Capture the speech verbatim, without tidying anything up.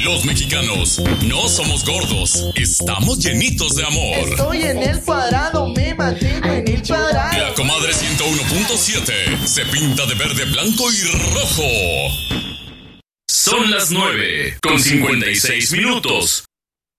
Los mexicanos no somos gordos, estamos llenitos de amor. Estoy en el cuadrado, me mantengo en el cuadrado. La comadre ciento uno punto siete se pinta de verde, blanco y rojo. Son las nueve con cincuenta y seis minutos.